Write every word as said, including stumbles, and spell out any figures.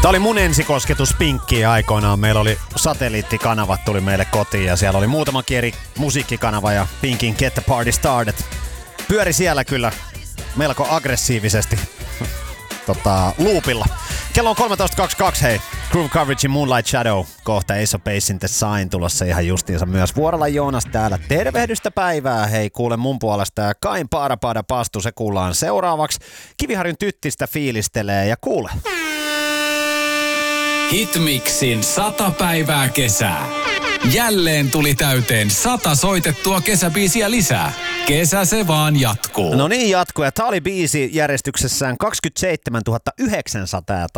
Tämä oli mun ensikosketus Pinkkiin aikoinaan. Meillä oli satelliittikanavat tuli meille kotiin ja siellä oli muutama eri musiikkikanava ja Pinkin Get the Party Started pyöri siellä kyllä melko aggressiivisesti tota, loopilla. Kello on kolmetoista kaksikymmentäkaksi, hei. Groove Coveragein Moonlight Shadow. Kohta Ace of Base in the Sign tulossa ihan justiinsa myös. Vuorolla Joonas täällä. Tervehdystä päivää, hei. Kuule mun puolesta ja Kain Paarapaada Pastu, se kuullaan seuraavaksi. Kiviharjun tyttistä fiilistelee ja kuule. Hitmixin sata päivää kesää. Jälleen tuli täyteen sata soitettua kesäbiisiä lisää. Kesä se vaan jatkuu. No niin jatkuu ja tää oli biisi järjestyksessään kaksikymmentäseitsemäntuhatta yhdeksänsataa